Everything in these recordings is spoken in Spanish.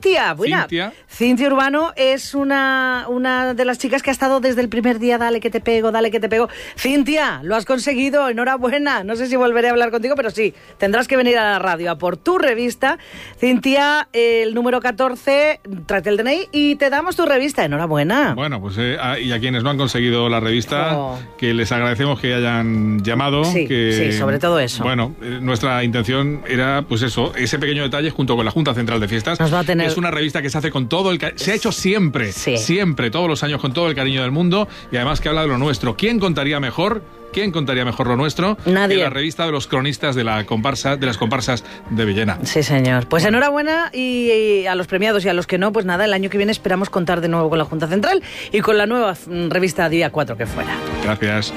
Cintia. Buena. Cintia Urbano es una de las chicas que ha estado desde el primer día. Dale que te pego, dale que te pego. Cintia, lo has conseguido, enhorabuena. No sé si volveré a hablar contigo, pero sí, tendrás que venir a la radio a por tu revista. Cintia, el número 14, tráete el DNI y te damos tu revista. Enhorabuena. Bueno, pues y a quienes no han conseguido la revista, que les agradecemos que hayan llamado. Sí, sobre todo eso. Bueno, nuestra intención era, pues eso, ese pequeño detalle junto con la Junta Central de Fiestas. Nos va a tener... Es una revista que se hace con todo se ha hecho siempre, todos los años, con todo el cariño del mundo, y además que habla de lo nuestro. ¿Quién contaría mejor lo nuestro? Nadie. Que la revista de los cronistas de las comparsas de Villena. Sí, señor. Pues enhorabuena, y a los premiados y a los que no, pues nada, el año que viene esperamos contar de nuevo con la Junta Central y con la nueva revista Día 4 que fuera. Gracias.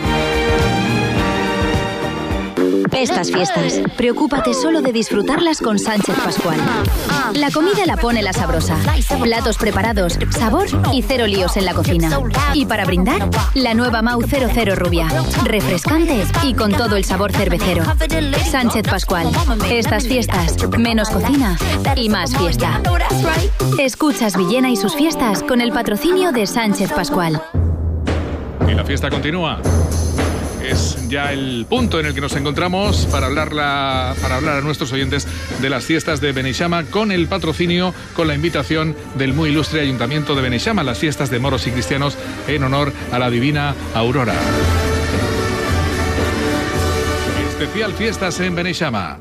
Estas fiestas, preocúpate solo de disfrutarlas con Sánchez Pascual. La comida la pone la sabrosa. Platos preparados, sabor y cero líos en la cocina. Y para brindar, la nueva Mau 00 Rubia. Refrescante y con todo el sabor cervecero. Sánchez Pascual. Estas fiestas, menos cocina y más fiesta. Escuchas Villena y sus fiestas con el patrocinio de Sánchez Pascual. Y la fiesta continúa. Es ya el punto en el que nos encontramos para hablar a nuestros oyentes de las fiestas de Beneixama con el patrocinio, con la invitación del muy ilustre Ayuntamiento de Beneixama, las fiestas de moros y cristianos en honor a la divina Aurora. Especial fiestas en Beneixama.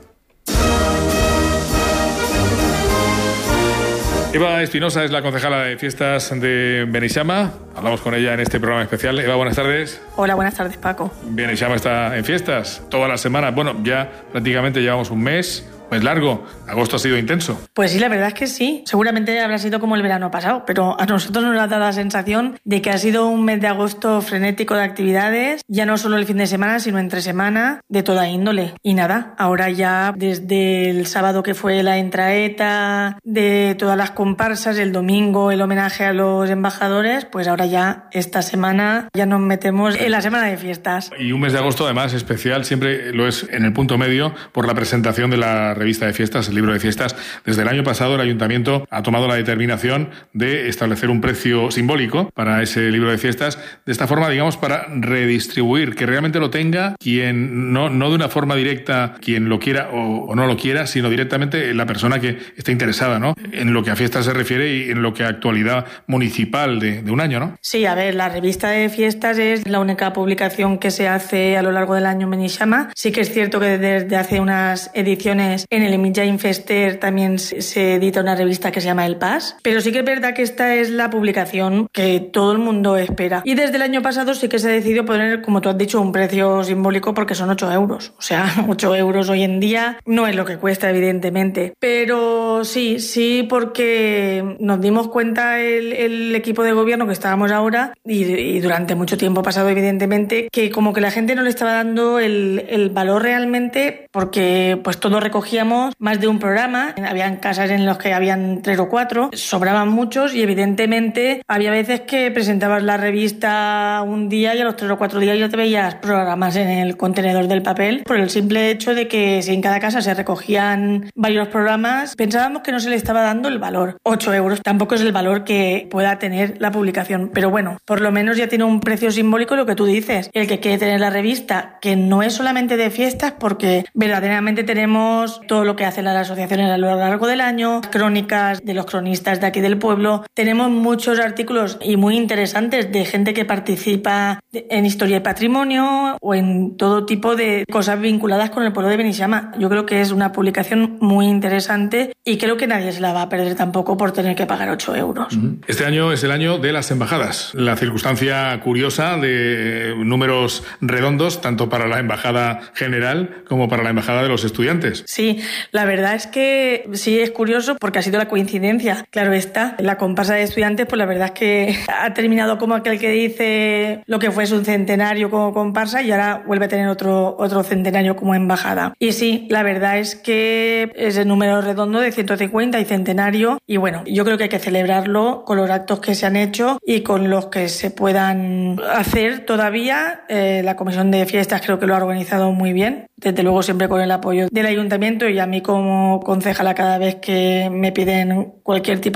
Eva Espinosa es la concejala de fiestas de Beneixama. Hablamos con ella en este programa especial. Eva, buenas tardes. Hola, buenas tardes, Paco. Beneixama está en fiestas todas las semanas. Bueno, ya prácticamente llevamos un mes largo. Agosto ha sido intenso. Pues sí, la verdad es que sí. Seguramente habrá sido como el verano pasado, pero a nosotros nos ha dado la sensación de que ha sido un mes de agosto frenético de actividades, ya no solo el fin de semana, sino entre semana, de toda índole. Y nada, ahora ya desde el sábado que fue la entraeta, de todas las comparsas, el domingo el homenaje a los embajadores, pues ahora ya esta semana ya nos metemos en la semana de fiestas. Y un mes de agosto además especial, siempre lo es en el punto medio por la presentación de la revista de fiestas, el libro de fiestas. Desde el año pasado el Ayuntamiento ha tomado la determinación de establecer un precio simbólico para ese libro de fiestas, de esta forma, digamos, para redistribuir, que realmente lo tenga quien, no de una forma directa, quien lo quiera o no lo quiera, sino directamente la persona que esté interesada, ¿no?, en lo que a fiestas se refiere y en lo que a actualidad municipal de un año, ¿no? Sí, a ver, la revista de fiestas es la única publicación que se hace a lo largo del año en Beneixama. Sí que es cierto que desde hace unas ediciones en el Emijain Fester también se edita una revista que se llama El Pas, pero sí que es verdad que esta es la publicación que todo el mundo espera. Y desde el año pasado sí que se decidió poner, como tú has dicho, un precio simbólico porque son 8 euros. O sea, 8 euros hoy en día no es lo que cuesta, evidentemente. Pero sí, porque nos dimos cuenta el equipo de gobierno que estábamos ahora y durante mucho tiempo pasado, evidentemente, que como que la gente no le estaba dando el valor realmente, porque pues todo recogíamos más de un programa. Habían casas en los que habían 3 o 4, sobraban muchos y evidentemente había veces que presentabas la revista un día y a los 3 o 4 días ya te veías programas en el contenedor del papel, por el simple hecho de que si en cada casa se recogían varios programas, pensábamos que no se le estaba dando el valor. 8 euros tampoco es el valor que pueda tener la publicación, pero bueno, por lo menos ya tiene un precio simbólico, lo que tú dices, el que quiere tener la revista, que no es solamente de fiestas, porque verdaderamente tenemos todo lo que hacen las asociaciones a lo largo del año, crónicas de los cronistas de aquí del pueblo. Tenemos muchos artículos y muy interesantes de gente que participa en historia y patrimonio o en todo tipo de cosas vinculadas con el pueblo de Beneixama. Yo creo que es una publicación muy interesante y creo que nadie se la va a perder tampoco por tener que pagar 8 euros. Este año es el año de las embajadas. La circunstancia curiosa de números redondos, tanto para la embajada general como para la embajada de los estudiantes. Sí, la verdad es que sí es curioso porque ha sido la coincidencia. Claro está, la comparsa de estudiantes, pues la verdad es que ha terminado como aquel que dice lo que fue su centenario como comparsa y ahora vuelve a tener otro centenario como embajada. Y sí, la verdad es que es el número redondo de 150 y centenario y bueno, yo creo que hay que celebrarlo con los actos que se han hecho y con los que se puedan hacer todavía. La comisión de fiestas creo que lo ha organizado muy bien, desde luego siempre con el apoyo del ayuntamiento y a mí como concejala cada vez que me piden cualquier tipo